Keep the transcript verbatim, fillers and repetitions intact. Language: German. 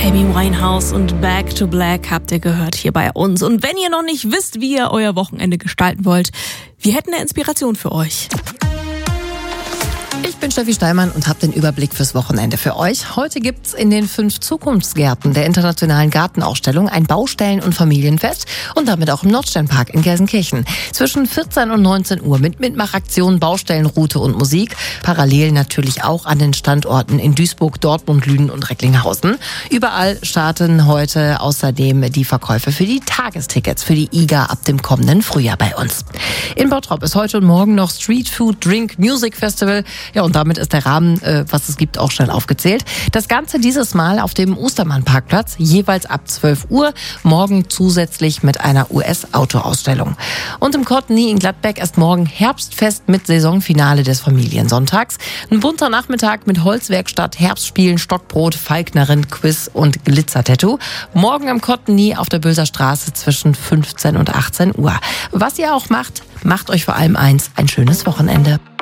Amy Winehouse und Back to Black habt ihr gehört hier bei uns. Und wenn ihr noch nicht wisst, wie ihr euer Wochenende gestalten wollt, wir hätten eine Inspiration für euch. Ich bin Steffi Steinmann und habe den Überblick fürs Wochenende für euch. Heute gibt's in den fünf Zukunftsgärten der Internationalen Gartenausstellung ein Baustellen- und Familienfest und damit auch im Nordsternpark in Gelsenkirchen. Zwischen vierzehn und neunzehn Uhr mit Mitmachaktionen, Baustellenroute und Musik. Parallel natürlich auch an den Standorten in Duisburg, Dortmund, Lünen und Recklinghausen. Überall starten heute außerdem die Verkäufe für die Tagestickets für die I G A ab dem kommenden Frühjahr bei uns. In Bottrop ist heute und morgen noch Street Food Drink Music Festival. Ja, und damit ist der Rahmen, äh, was es gibt, auch schnell aufgezählt. Das Ganze dieses Mal auf dem Ostermann-Parkplatz, jeweils ab zwölf Uhr, morgen zusätzlich mit einer U S-Autoausstellung. Und im Cottony in Gladbeck ist morgen Herbstfest mit Saisonfinale des Familiensonntags. Ein bunter Nachmittag mit Holzwerkstatt, Herbstspielen, Stockbrot, Falknerin, Quiz und Glitzertattoo. Morgen am Cottony auf der Bülser Straße zwischen fünfzehn und achtzehn Uhr. Was ihr auch macht, macht euch vor allem eins, ein schönes Wochenende.